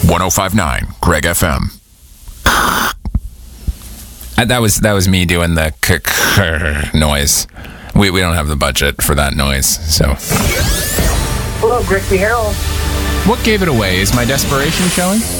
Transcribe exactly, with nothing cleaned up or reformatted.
one oh five point nine Greg F M. Uh, that was that was me doing the k- k- noise. We we don't have the budget for that noise, so. Hello, Greg B. Harold. What gave it away? Is my desperation showing?